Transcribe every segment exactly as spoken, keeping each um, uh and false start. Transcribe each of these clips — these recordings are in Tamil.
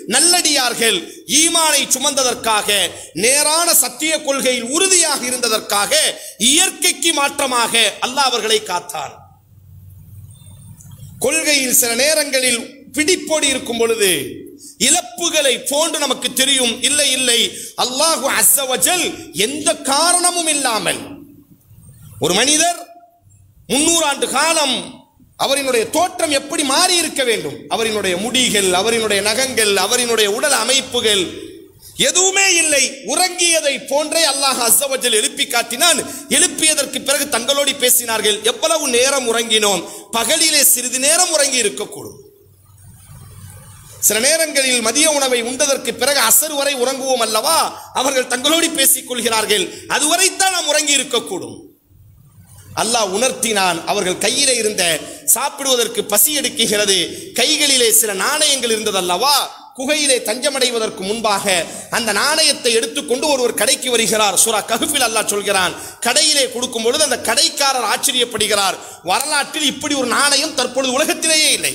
நல்லடியார்கள் ஈமானை சுமந்ததற்காக, நேரான சத்திய கொள்கையில் உறுதியாக இருந்ததற்காக இயற்கைக்கு மாற்றமாக அல்லாஹ் அவர்களை காத்தான். கொள்கையில் சில நேரங்களில் பிடிப்போடி இருக்கும் பொழுது இழப்புகளை போன்று நமக்கு தெரியும். இல்லை இல்லை, அல்லாஹு அஸ்ஸ வஜல் எந்த காரணமும் இல்லாமல் ஒரு மனிதர் முன்னூறு ஆண்டு காலம் அவரினுடைய தோற்றம் எப்படி மாறி இருக்க வேண்டும், அவரினுடைய முடிகள், அவரினுடைய நகங்கள், அவரினுடைய உடல் அமைப்புகள் எதுவுமே இல்லை. உறங்கியதை போன்றே அல்லாஹ் அஸ்ஸ வஜல் எழுப்பி காட்டினான். எழுப்பியதற்கு பிறகு தங்களோடு பேசினார்கள், எவ்வளவு நேரம் உறங்கினோம்? பகலிலே சிறிது நேரம் உறங்கி இருக்கக்கூடும். சில நேரங்களில் மதிய உணவை உண்டதற்கு பிறகு அசர் வரை உறங்குவோம் அல்லவா? அவர்கள் தங்களோடு பேசிக் கொள்கிறார்கள், அதுவரைத்தான் நாம் உறங்கி இருக்கக்கூடும். அல்லாஹ் உணர்த்தினான். அவர்கள் கையிலே இருந்த சாப்பிடுவதற்கு பசி எடுக்குகிறது, கைகளிலே சில நாணயங்கள் இருந்தது அல்லவா? குகையிலே தஞ்சமடைவதற்கு முன்பாக அந்த நாணயத்தை எடுத்துக்கொண்டு ஒருவர் கடைக்கு வருகிறார். சூரா கஹ்ஃபில் அல்லாஹ் சொல்கிறான், கடையிலே கொடுக்கும் பொழுது அந்த கடைக்காரர் ஆச்சரியப்படுகிறார், வரலாற்றில் இப்படி ஒரு நாணயம் தற்பொழுது உலகத்திலேயே இல்லை.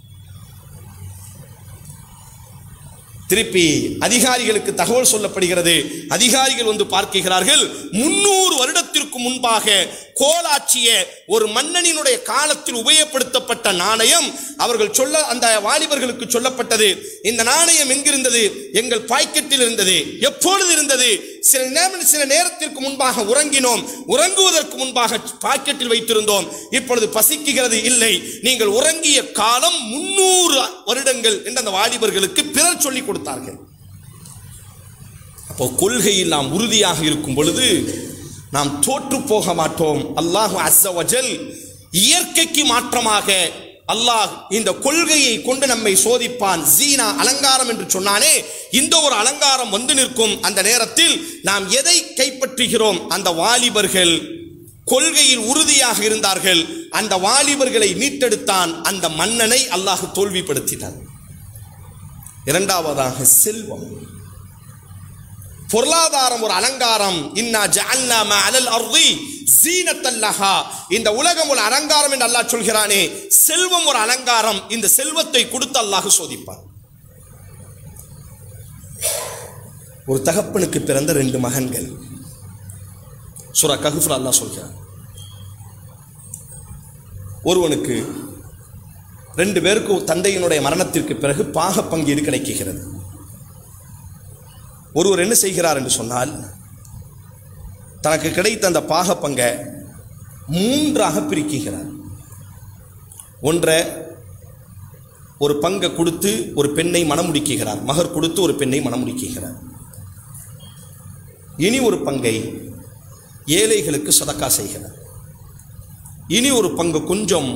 திருப்பி அதிகாரிகளுக்கு தகவல் சொல்லப்படுகிறது. அதிகாரிகள் வந்து பார்க்கிறார்கள், முன்னூறு வருடத்திற்கு முன்பாக கோலாட்சிய ஒரு மன்னனினுடைய காலத்தில் உபயோகப்படுத்தப்பட்ட நாணயம். அவர்கள் சொல்ல அந்த வாலிபர்களுக்கு சொல்லப்பட்டது, இந்த நாணயம் எங்கிருந்தது? எங்கள் பாக்கெட்டில் இருந்தது. எப்பொழுது இருந்தது? சில நேரம் சில நேரத்திற்கு முன்பாக உறங்கினோம், உறங்குவதற்கு முன்பாக பாக்கெட்டில் வைத்திருந்தோம், இப்பொழுது பசிக்குகிறது. இல்லை, நீங்கள் உறங்கிய காலம் முன்னூறு வருடங்கள் என்று அந்த வாலிபர்களுக்கு பிறர் சொல்லிக் கொடுத்தார்கள். அப்போ கொள்கையில் நாம் உறுதியாக இருக்கும் பொழுது நாம் தோற்று போக மாட்டோம். அல்லாஹ் அஸ்ஸ வஜல் இயற்கைக்கு மாற்றமாக அல்லாஹ் இந்த கொள்கையை கொண்டு நம்மை சோதிப்பான். ஜீனா அலங்காரம் என்று சொன்னானே, இந்த ஒரு அலங்காரம் வந்து நிற்கும். அந்த நேரத்தில் நாம் எதை கைப்பற்றுகிறோம்? அந்த வாலிபர்கள் கொள்கையில் உறுதியாக இருந்தார்கள். அந்த வாலிபர்களை மீட்டெடுத்தான். அந்த மன்னனை அல்லாஹ் தோல்விப்படுத்தினான். இரண்டாவதாக செல்வம், பொருளாதாரம் ஒரு அலங்காரம். இன்னா ஜஅல்னா மா அலல் அர்தி ஸீனத்தல் லஹா, இந்த உலகம் ஒரு அலங்காரம் என்று அல்லாஹ் சொல்கிறானே, செல்வம் ஒரு அலங்காரம். இந்த செல்வத்தை கொடுத்து அல்லாஹ் சோதிப்பான். ஒரு தகப்பனுக்கு பிறந்த ரெண்டு மகன்கள், சூரா கஹ்ஃப்ல அல்லாஹ் சொல்கிறான். ஒருவனுக்கு ரெண்டு பேருக்கு தந்தையினுடைய மரணத்திற்கு பிறகு பாக பங்கீடு கிடைக்கிறது. ஒருவர் என்ன செய்கிறார் என்று சொன்னால், தனக்கு கிடைத்த அந்த பாக பங்கை மூன்றாக பிரிக்கிறார். ஒன்றை ஒரு பங்கை கொடுத்து ஒரு பெண்ணை மணமுடிக்கிறார், மகர் கொடுத்து ஒரு பெண்ணை மணமுடிக்கிறார். இனி ஒரு பங்கை ஏழைகளுக்கு சதக்கா செய்கிறார். இனி ஒரு பங்கு கொஞ்சம்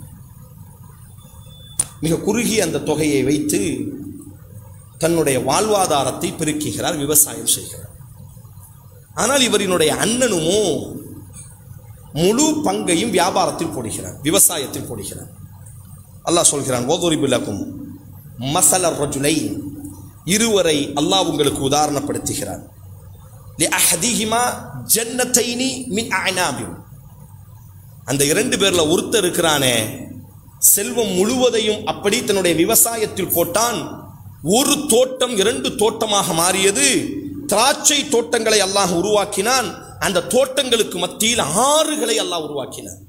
மிக குறுகிய அந்த தொகையை வைத்து தன்னுடைய வாழ்வாதாரத்தை பெருக்குகிறார், விவசாயம் செய்கிறார். ஆனால் இவரினுடைய அண்ணனுமோ முழு பங்கையும் வியாபாரத்தில் போடுகிறார், விவசாயத்தில் போடுகிறார். அல்லாஹ் சொல்கிறான், வதுரிபு லகும் மஸல ரஜுலைன், இருவரை அல்லாஹ் உங்களுக்கு உதாரணப்படுத்துகிறார். லிஅஹதிஹிமா ஜன்னத்தைனி மின் அஅனாபின், அந்த இரண்டு பேர்ல ஒருத்தர் இருக்கிறானே, செல்வம் முழுவதையும் அப்படி தன்னுடைய விவசாயத்தில் போட்டான். ஒரு தோட்டம் இரண்டு தோட்டமாக மாறியது. திராட்சை தோட்டங்களை அல்லாஹ் உருவாக்கினான். அந்த தோட்டங்களுக்கு மத்தியில் ஆறுகளை அல்லாஹ் உருவாக்கினான்.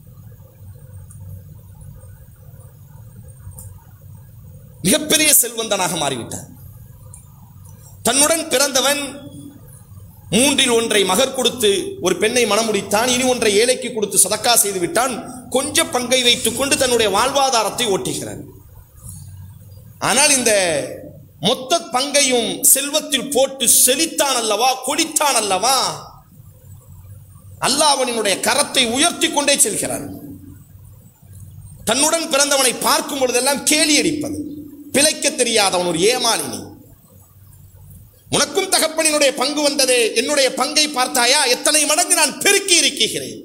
மிகப்பெரிய செல்வந்தனாக மாறிவிட்டான். தன்னுடன் பிறந்தவன் மூன்றில் ஒன்றை மகர் கொடுத்து ஒரு பெண்ணை மணமுடித்தான். இனி ஒன்றை ஏழைக்கு கொடுத்து சதக்கா செய்து விட்டான். கொஞ்ச பங்கை வைத்துக் கொண்டு தன்னுடைய வாழ்வாதாரத்தை ஓட்டுகிறான். ஆனால் இந்த மொத்த பங்கையும் செல்வத்தில் போட்டு செழித்தான் அல்லவா, கொடித்தான் அல்லவா, அல்லாஹ் அவனுடைய கரத்தை உயர்த்தி கொண்டே செல்கிறான். தன்னுடன் பிறந்தவனை பார்க்கும் பொழுதெல்லாம் கேலி அடிப்பது, பிழைக்க தெரியாதவன், ஒரு ஏமாளினி. உனக்கும் தகப்பனினுடைய பங்கு வந்ததே, என்னுடைய பங்கை பார்த்தாயா, எத்தனை மடங்கு நான் பெருக்கி இருக்கிறேன்.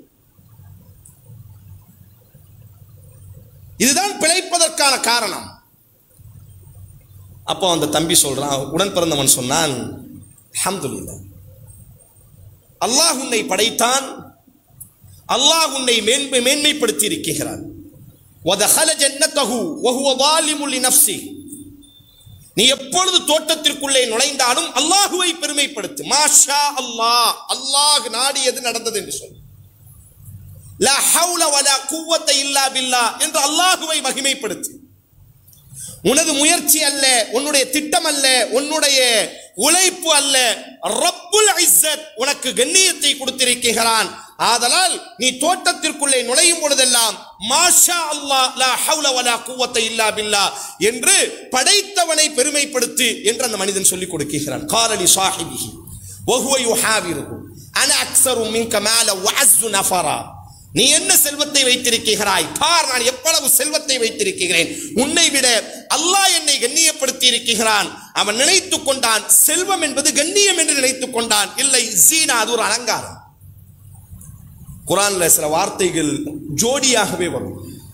இதுதான் பிழைப்பதற்கான காரணம். அப்போ அந்த தம்பி சொல்றான், உடன் பிறந்தவன் சொன்னான், அல்ஹம்துலில்லாஹ், அல்லாஹ் உன்னை படைத்தான், அல்லாஹ் உன்னை மேன்மை மேன்மைப்படுத்தி இருக்கிறான். வதஹல ஜன்னதஹு வஹுவ ஸாலிமுல் லினஃப்ஸி, நீ எப்பொழுது தோட்டத்திற்குள்ளே நுழைந்தாலும் அல்லாஹுவை பெருமைப்படுத்து. மாஷா அல்லாஹ், அல்லாஹ் நாடியது நடந்தது என்று சொல். லா ஹவுல வலா குவத்த இல்லா பில்லாஹ் என்று அல்லாஹுவை மகிமைப்படுத்து. உனது முயற்சி அல்ல, உன்னுடைய திட்டம் அல்ல, உன்னுடைய உழைப்பு அல்ல, ரப்புல் இஸ்ஸத் உனக்கு கண்ணியத்தை கொடுத்திருக்கிறான். ஆதலால் நீ தோட்டத்திற்குள்ளே நுழையும் பொழுதெல்லாம் மாஷா அல்லாஹ் லா ஹவுல வலா குவத்த இல்லா பில்லாஹ் என்று படைத்தவனை பெருமைப்படுத்து என்று அந்த மனிதன் சொல்லிக் கொடுக்கிறான். காலலி சாஹிபிஹி வஹுவ யுஹாவிருஹு அன அக்ஸரு மின்க மால வஅஸ்ஸு நஃபரா. நீ என்ன செல்வத்தை வைத்திருக்கிறாய் பார், நான் எவ்வளவு செல்வத்தை வைத்திருக்கிறேன், உன்னை விட அல்லாஹ் என்னை கண்ணியப்படுத்தி இருக்கிறான். அவன் நினைத்துக் கொண்டான் செல்வம் என்பது கண்ணியம் என்று நினைத்துக் கொண்டான். இல்லை, ஜீனா அது ஒரு அலங்காரம். குர்ஆன்ல சில வார்த்தைகள் ஜோடியாகவே வரும்.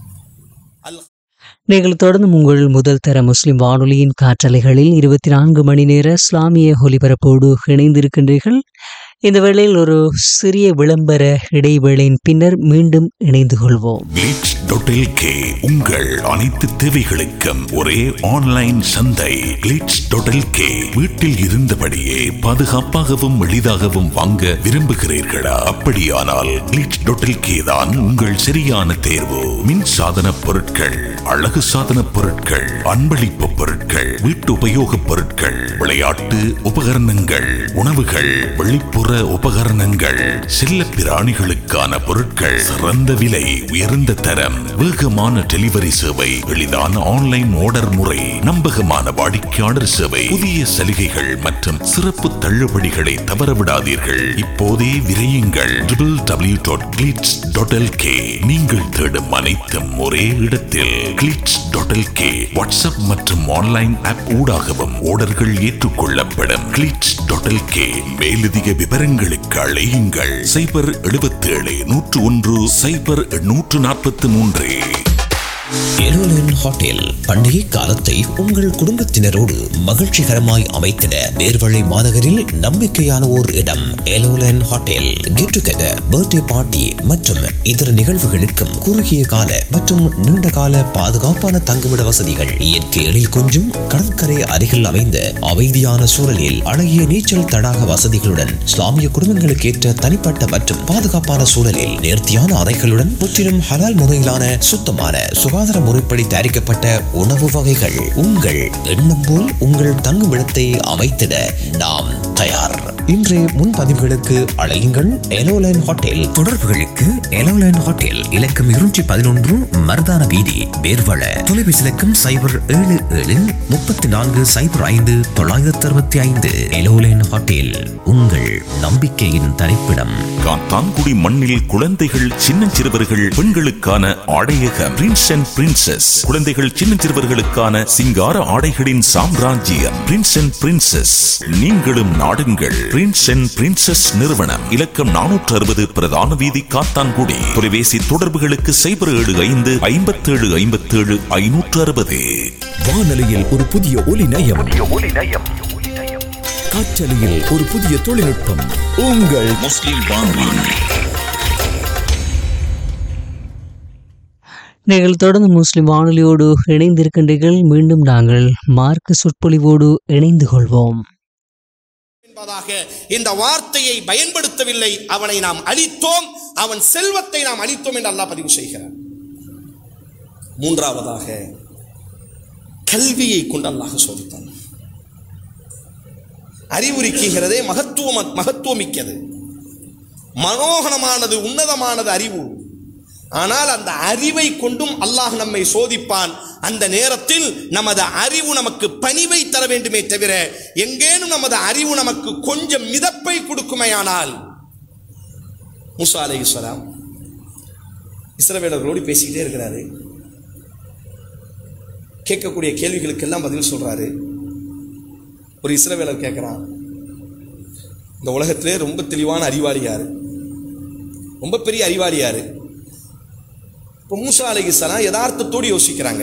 நீங்கள் தொடர்ந்து உங்கள் முதல் தர முஸ்லிம் வானொலியின் காற்றலைகளில் இருபத்தி நான்கு மணி நேர இஸ்லாமிய ஒலிபரப்போடு இணைந்திருக்கின்றீர்கள். இந்த வேளையில் ஒரு சிறிய விளம்பர இடைவேளையின் பின்னர் மீண்டும் இணைந்து கொள்வோம். கிளிட்ஸ் டாட் எல் கே உங்கள் அனைத்து தேவைகளுக்கும் ஒரே ஆன்லைன் சந்தை. கிளிட்ஸ் டாட் எல் கே வீட்டில் இருந்தபடியே பாதுகாப்பாகவும் எளிதாகவும் வாங்க விரும்புகிறீர்களா? அப்படியானால் கிளிட்ஸ் டாட் எல் கே தான் உங்கள் சரியான தேர்வு. மின் சாதன பொருட்கள், அழகு சாதன பொருட்கள், அன்பளிப்பு பொருட்கள், வீட்டு உபயோக பொருட்கள், விளையாட்டு உபகரணங்கள், உணவுகள், வெளிப்புற உபகரணங்கள், செல்ல பிராணிகளுக்கான பொருட்கள், சிறந்த விலை, உயர்ந்த தரம், வேகமான டெலிவரி சேவை, எளிதான ஆன்லைன் ஆர்டர் முறை, நம்பகமான வாடிக்கையாளர் சேவை, புதிய சலுகைகள் மற்றும் சிறப்பு தள்ளுபடிகளை தவறவிடாதீர்கள். இப்போதே விரையுங்கள். W W W dot glitz dot L K. நீங்கள் தேடும் அனைத்தும் ஒரே இடத்தில். Glitz dot L K WhatsApp மற்றும் ஆன்லைன் ஆப் ஊடாகவும் ஆர்டர்கள் ஏற்றுக்கொள்ளப்படும். Glitz dot L K. மேலதிக விவரங்களுக்கு அழையுங்கள் சைபர் எழுபத்தி ஏழு நூற்று ஒன்று சைபர் நூற்று நாற்பத்தி மூன்று. எலோலன் ஹோட்டல் பண்டிகை காலத்தை உங்கள் குடும்பத்தினரோடு மகிழ்ச்சிகரமாய் அமைத்திட நேர்வழி மாநகரில் நம்பிக்கையான ஓர் இடம். எலோலன் hotel get together, birthday party மற்றும் இதர நிகழ்வுகளுக்கும் குறுகிய கால மற்றும் நீண்ட கால பாதுகாப்பான தங்குமிட வசதிகள், இயற்கை எழில் கொஞ்சும் கடற்கரை அருகில் அமைந்த அமைதியான சூழலில் அழகிய நீச்சல் தடாக வசதிகளுடன், இஸ்லாமிய குடும்பங்களுக்கு ஏற்ற தனிப்பட்ட மற்றும் பாதுகாப்பான சூழலில் நேர்த்தியான அறைகளுடன், முற்றிலும் ஹலால் முறையிலான சுத்தமான சுகாதார முறைப்படி தயாரிக்கப்பட்ட உணவு வகைகள். உங்கள் எண்ணம் போல் உங்கள் தங்குமிடத்தை அமைத்திட நாம் தயார். இன்றைய முன்பதிவுகளுக்கு அழையுங்கள் எலோலைன் ஹோட்டல். தொடர்புகளுக்கு எலோலைன் ஹோட்டல் இலக்கம் இருநூற்றி பதினொன்று மருதான வீதி, பேர்வள. தொலைபேசி இலக்கம் சைபர் ஏழு ஏழு முப்பத்தி நான்கு சைபர் ஐந்து தொள்ளாயிரத்தி அறுபத்தி ஐந்து. எலோலைன் ஹோட்டல் உங்கள் நம்பிக்கையின் தரிப்பிடம். காத்தான்குடி மண்ணில் குழந்தைகள், சின்னஞ்சிறுவர்கள், பெண்களுக்கான ஆடையகம் பிரின்ஸ் அண்ட் பிரின்சஸ். குழந்தைகள், சின்னஞ்சிறுவர்களுக்கான சிங்கார ஆடைகளின் சாம்ராஜ்யம் பிரின்ஸ் அண்ட் பிரின்சஸ். நீங்களும் நாடுங்கள். பிரின்ஸ் அண்ட் பிரின்சஸ் நிறுவனம், இலக்கம் நானூற்று அறுபது பிரதான வீதி, காத்தான்குடி. தொலைபேசி தொடர்புகளுக்கு சைபர் ஏழு ஐந்து ஐம்பத்தி ஏழு ஐம்பத்தி ஏழு ஐநூற்று அறுபது. வானொலியில் ஒரு புதிய ஒலி நயம், காற்றலையில் ஒரு புதிய தொழில்நுட்பம். உங்கள் முஸ்லிம் வானொலி. நீங்கள் தொடர்ந்து முஸ்லிம் வானொலியோடு இணைந்திருக்கின்றீர்கள். மீண்டும் நாங்கள் மார்க்க சொற்பொழிவோடு இணைந்து கொள்வோம். இந்த வார்த்தையை பயன்படுத்தவில்லை, அவனை நாம் அழித்தோம், அவன் செல்வத்தை நாம் அழித்தோம் என்று அல்லாஹ் பதிவு செய்கிறார். மூன்றாவதாக கல்வியை கொண்டு அல்லாஹ் சோதித்தான். அறிவுரிக்கிறதே மகத்துவம் மகத்துவமிக்கது, மனோகரமானது, உன்னதமானது அறிவு. ஆனால் அந்த அறிவை கொண்டும் அல்லாஹ் நம்மை சோதிப்பான். அந்த நேரத்தில் நமது அறிவு நமக்கு பணிவை தர வேண்டுமே தவிர, எங்கேனும் நமது அறிவு நமக்கு கொஞ்சம் மிதப்பை கொடுக்குமையானால். மூசா அலைஹிஸ்ஸலாம் இஸ்ரவேலர்களோடு பேசிக்கிட்டே இருக்கிறாரு. கேட்கக்கூடிய கேள்விகளுக்கெல்லாம் பதில் சொல்றாரு. ஒரு இஸ்ரவேலர் கேட்கிறான், இந்த உலகத்திலே ரொம்ப தெளிவான அறிவாளி யாரு, ரொம்ப பெரிய அறிவாளி யாரு? இப்போ மூசா அலைஹிஸ்ஸலாம் யதார்த்தத்தோடு யோசிக்கிறாங்க.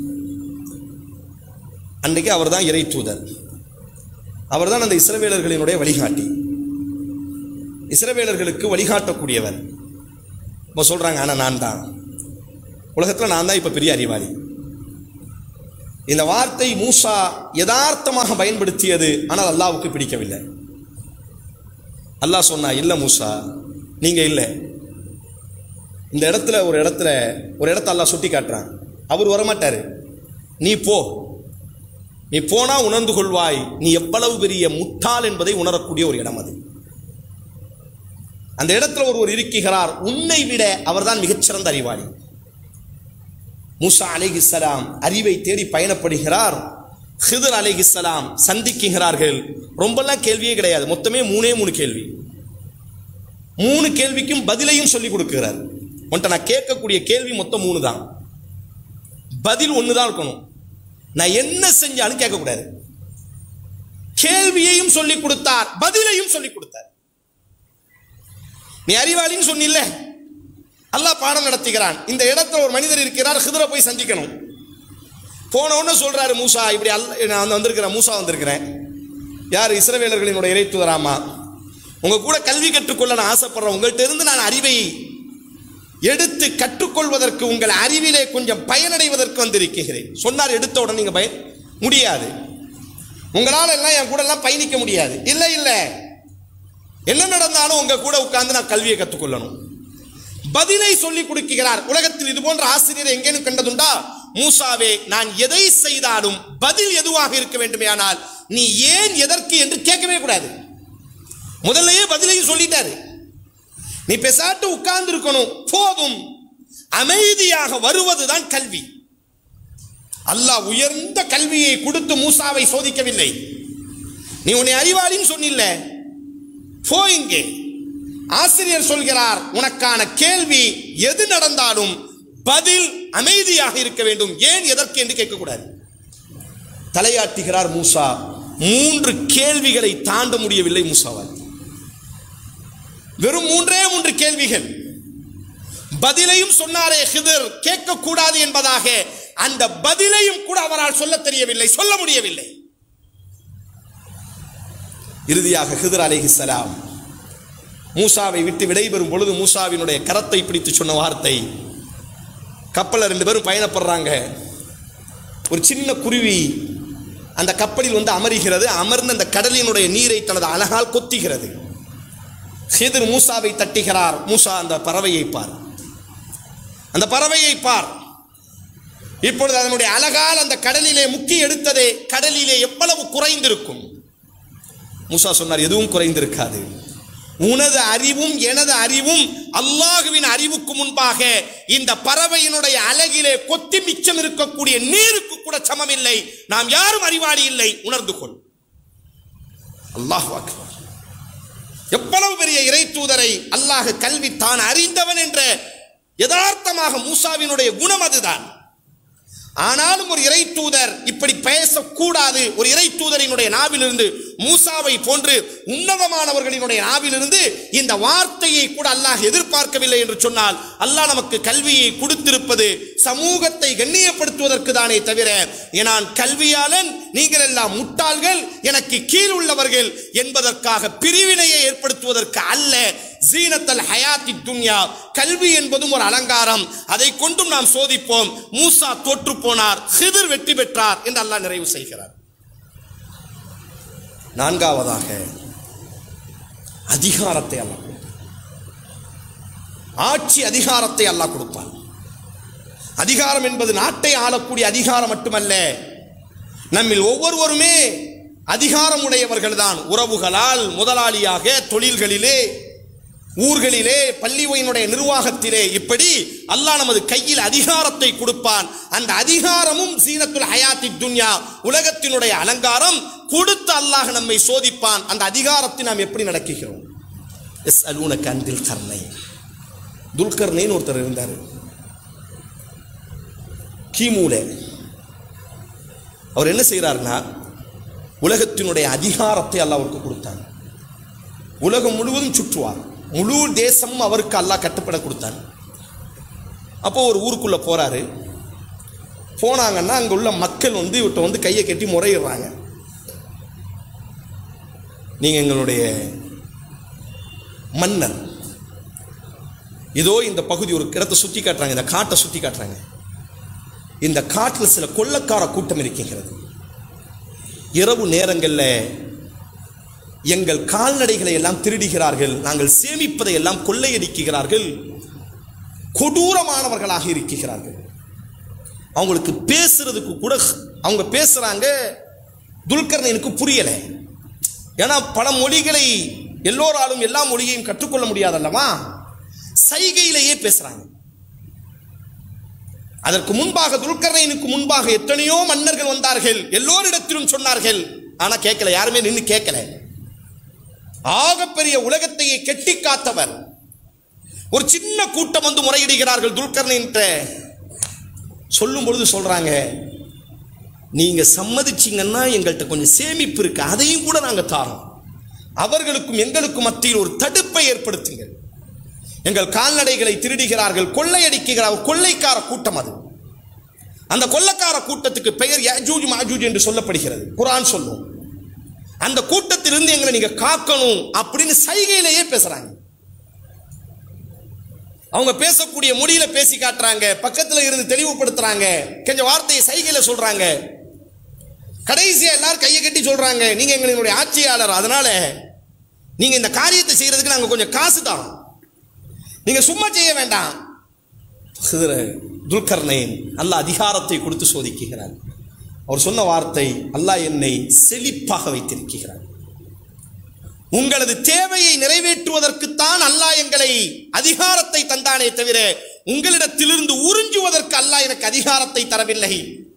அன்றைக்கு அவர் தான் இறை தூதர், அவர் தான் அந்த இஸ்ரவேலர்களினுடைய வழிகாட்டி, இஸ்ரவேலர்களுக்கு வழிகாட்டக்கூடியவர். இப்போ சொல்றாங்க, ஆனால் நான் தான் உலகத்தில் நான் தான் இப்போ பெரிய அறிவாளி. இந்த வார்த்தை மூசா யதார்த்தமாக பயன்படுத்தியது, ஆனால் அல்லாஹ்வுக்கு பிடிக்கவில்லை. அல்லாஹ் சொன்னா, இல்லை மூசா நீங்க இல்லை. இந்த இடத்துல ஒரு இடத்துல ஒரு இடத்த அல்லாஹ் சுட்டி காட்டுறான். அவர் வரமாட்டாரு, நீ போ, நீ போனா உணர்ந்து கொள்வாய் நீ எவ்வளவு பெரிய முட்டாள் என்பதை உணரக்கூடிய ஒரு இடம் அது. அந்த இடத்துல ஒருவர் இருக்கிறார், உன்னை விட அவர்தான் மிகச்சிறந்த அறிவாளி. மூசா அலைஹிஸ்ஸலாம் அறிவை தேடி பயணப்படுகிறார். ஹிதர் அலைஹிஸ்ஸலாம் சந்திக்கிறார்கள். ரொம்பலாம் கேள்வியே கிடையாது, மொத்தமே மூணே மூணு கேள்வி. மூணு கேள்விக்கும் பதிலையும் சொல்லிக் கொடுக்கிறார். உன்ட்ட நான் கேட்கக்கூடிய கேள்வி மொத்தம் மூணு தான், பதில் ஒன்று தான் இருக்கணும். நான் என்ன செஞ்சாலும் கேட்கக்கூடாது. கேள்வியையும் சொல்லிக் கொடுத்தார், பதிலையும் சொல்லிக் கொடுத்தார். நீ அறிவாளின்னு சொன்னில்ல, அல்லாஹ் பாடம் நடத்துகிறான். இந்த இடத்துல ஒரு மனிதர் இருக்கிறார், ஹிதரை போய் சந்திக்கணும். போன உடனே சொல்றாரு, மூசா இப்படி அல்ல நான் வந்திருக்கிறேன், மூசா வந்திருக்கிறேன். யார்? இஸ்ரவேலர்களினுடைய இறை தூதராமா, உங்க கூட கல்வி கற்றுக்கொள்ள நான் ஆசைப்படுறேன். உங்கள்கிட்ட இருந்து நான் அறிவை எடுத்து கற்றுக்கொள்வதற்கு, உங்கள் அறிவிலே கொஞ்சம் பயனடைவதற்கு வந்திருக்கிறேன் சொன்னார். எடுத்த உடனே நீங்க பயன் முடியாது, உங்களால் எல்லாம் என் கூட எல்லாம் பயணிக்க முடியாது. இல்லை இல்லை, என்ன நடந்தாலும் உங்க கூட உட்கார்ந்து நான் கல்வியை கற்றுக்கொள்ளணும். பதிலை சொல்லிக் கொடுக்கிறார். உலகத்தில் இது போன்ற ஆசிரியர் எங்கேனும் கண்டதுண்டா? மூசாவே, நான் எதை செய்தாலும் பதில் எதுவாக இருக்க வேண்டுமே, ஆனால் நீ ஏன் எதற்கு என்று கேட்கவே கூடாது. முதல்லயே பதிலையும் சொல்லிட்டாரு. நீ பேசாட்டு உட்கார்ந்து இருக்கணும், போதும். அமைதியாக வருவதுதான் கல்வி. அல்லாஹ் உயர்ந்த கல்வியை கொடுத்து மூசாவை சோதிக்கவில்லை. நீ உன்னை அறிவாளின்னு சொன்னில்ல, போ இங்கே. ஆசிரியர் சொல்கிறார், உனக்கான கேள்வி எது நடந்தாலும் பதில் அமைதியாக இருக்க வேண்டும். ஏன் எதற்கு என்று கேட்கக்கூடாது. தலையாட்டுகிறார் மூசா. மூன்று கேள்விகளை தாண்ட முடியவில்லை மூசாவால். வெறும் மூன்றே மூன்று கேள்விகள். பதிலையும் சொன்னாரே ஹிதர், கேட்கக்கூடாது என்பதாக அந்த பதிலையும் கூட அவரால் சொல்ல தெரியவில்லை, சொல்ல முடியவில்லை. இறுதியாக ஹிதர் அலைஹிஸ்ஸலாம் மூசாவை விட்டு விடைபெறும் பொழுது மூசாவினுடைய கரத்தை பிடித்து சொன்ன வார்த்தை, கப்பலில் ரெண்டு பேரும் பயணப்படுறாங்க. ஒரு சின்ன குருவி அந்த கப்பலில் வந்து அமர்கிறது. அமர்ந்து அந்த கடலினுடைய நீரை தனது அழகால் கொத்துகிறது. ஹிதர் மூசாவை தட்டுகிறார். மூசா, அந்த பறவையை பார், அந்த பறவையை பார். இப்பொழுது அதனுடைய அழகால் அந்த கடலிலே முக்கி எடுத்ததே கடலிலே எவ்வளவு குறைந்திருக்கும். மூசா சொன்னார், எதுவும் குறைந்திருக்காது. உனது அறிவும் எனது அறிவும் அல்லாஹுவின் அறிவுக்கு முன்பாக இந்த பறவையினுடைய அழகிலே கொத்தி மிச்சம் இருக்கக்கூடிய நீருக்கு கூட சமம் இல்லை. நாம் யாரும் அறிவாளி இல்லை, உணர்ந்து கொள். அல்லாஹ் அக்பர். எவ்வளவு பெரிய இறை தூதரை அல்லாஹ் கல்வி தான் அறிந்தவன் என்ற யதார்த்தமாக மூசாவினுடைய குணம் அதுதான். ஆனாலும் ஒரு இறை தூதர் இப்படி பேசக்கூடாது. ஒரு இறை தூதரினுடைய நாவிலிருந்து, மூசாவை போன்று உன்னதமானவர்களினுடைய நாவிலிருந்து இந்த வார்த்தையை கூட அல்லாஹ் எதிர்பார்க்கவில்லை என்று சொன்னால், அல்லாஹ் நமக்கு கல்வியை கொடுத்திருப்பது சமூகத்தை கண்ணியப்படுத்துவதற்கு தானே தவிர, நான் கல்வியாளன், நீங்கள் எல்லாம் முட்டாள்கள், எனக்கு கீழ் உள்ளவர்கள் என்பதற்காக பிரிவினையை ஏற்படுத்துவதற்கு அல்ல. ஜீனத்தல் ஹயாத்தி துன்யா, கல்வி என்பதும் ஒரு அலங்காரம், அதை கொண்டும் நாம் சோதிப்போம். மூசா தோற்று போனார், ஹிதர் வெற்றி பெற்றார் என்று அல்லாஹ் நிறைவு செய்கிறார். நான்காவதாக அதிகாரத்தை அல்லாஹ் கொடுப்பான். ஆட்சி அதிகாரத்தை அல்லாஹ் கொடுப்பான். அதிகாரம் என்பது நாட்டை ஆளக்கூடிய அதிகாரம் மட்டுமல்ல, நம்மில் ஒவ்வொருவருமே அதிகாரம் உடையவர்கள் தான். உறவுகளால், முதலாளியாக, தொழில்களிலே, ஊர்களிலே, பள்ளியினுடைய நிர்வாகத்திலே, இப்படி அல்லாஹ் நமது கையில் அதிகாரத்தை கொடுப்பான். அந்த அதிகாரமும் ஜீனத்துல் ஹயாத்தி துன்யா, உலகத்தினுடைய அலங்காரம். கொடுத்த அல்லாஹ் நம்மை சோதிப்பான். அந்த அதிகாரத்தை நாம் எப்படி நடக்குகிறோம். யஸ்அலூனக அன் தில் கர்னைன், துல்கர்னைன் ஒருத்தர் இருந்தார் கிமுல. அவர் என்ன செய்கிறார்னா, உலகத்தினுடைய அதிகாரத்தை அல்லாஹ் அவருக்கு கொடுத்தார். உலகம் முழுவதும் சுற்றுவார், முழு தேசமும் அவருக்கு அல்லாஹ் கட்டுப்பட கொடுத்தார். அப்போ ஒரு ஊருக்குள்ள போறாரு. போனாங்கன்னா அங்க உள்ள மக்கள் வந்து இவர்கிட்ட வந்து கையை கட்டி முறையிடுறாங்க. நீங்க எங்களுடைய மன்னர், இதோ இந்த பகுதி, ஒரு இடத்தை சுத்தி காட்டுறாங்க, இந்த காட்டை சுத்தி காட்டுறாங்க. இந்த காட்டில் சில கொள்ளக்கார கூட்டம் இருக்கிறது. இரவு நேரங்களில் எங்கள் கால்நடைகளை எல்லாம் திருடுகிறார்கள், நாங்கள் சேமிப்பதை எல்லாம் கொள்ளையடிக்கிறார்கள், கொடூரமானவர்களாக இருக்கிறார்கள். அவங்களுக்கு பேசுறதுக்கு கூட அவங்க பேசுறாங்க, துல்கர்னைனுக்கு புரியல. ஏன்னா பல மொழிகளை எல்லோராலும் எல்லா மொழியையும் கற்றுக்கொள்ள முடியாதல்லவா, சைகையிலேயே பேசுறாங்க. அதற்கு முன்பாக துல்கர்னைனுக்கு முன்பாக எத்தனையோ மன்னர்கள் வந்தார்கள், எல்லோரிடத்திலும் சொன்னார்கள், ஆனா கேட்கல, யாருமே நின்று கேட்கல. ஆகப்பெரிய உலகத்தையே கெட்டி காத்தவர். ஒரு சின்ன கூட்டம் வந்து முறையிடுகிறார்கள் துல்கர்னைன் சொல்லும் பொழுது சொல்றாங்க, நீங்க சம்மதிச்சீங்கன்னா எங்கள்கிட்ட கொஞ்சம் சேமிப்பு இருக்கு, அதையும் கூட நாங்க தாரோம். அவர்களுக்கும் எங்களுக்கும் மத்தியில் ஒரு தடுப்பை ஏற்படுத்துங்கள். எங்கள் கால்நடைகளை திருடுகிறார்கள், கொள்ளையடிக்கிறார்கள், கொள்ளைக்கார கூட்டம் அது. அந்த கொள்ளைக்கார கூட்டத்துக்கு பெயர் யஜூஜ் மஜூஜ் என்று சொல்லப்படுகிறது, குர்ஆன் சொல்லும். அந்த கூட்டத்திலிருந்து எங்களை நீங்க காக்கணும் அப்படின்னு சைகையிலேயே பேசுறாங்க. அவங்க பேசக்கூடிய மொழியில பேசி காட்டுறாங்க, பக்கத்துல இருந்து தெளிவுபடுத்துறாங்க, கொஞ்சம் வார்த்தையை சைகையில சொல்றாங்க. கடைசியா எல்லாரும் கையை கட்டி சொல்றாங்க, நீங்க எங்களுடைய ஆட்சியாளர், அதனால நீங்க இந்த காரியத்தை செய்யறதுக்கு நாங்க கொஞ்சம் காசு தரோம், நீங்க சும்மா செய்ய வேண்டாம். துல்கர்னைன் அல்லாஹ் அதிகாரத்தை கொடுத்து சோதிக்கிறார். அவர் சொன்ன வார்த்தை, அல்லாஹ் என்னை செழிப்பாக வைத்திருக்கிறார், உங்களது தேவையை நிறைவேற்றுவதற்குத்தான் அல்லாஹ் எங்களை அதிகாரத்தை தந்தானே தவிர உங்களிடத்திலிருந்து உறிஞ்சுவதற்கு அல்லாஹ் எனக்கு அதிகாரத்தை தரவில்லை.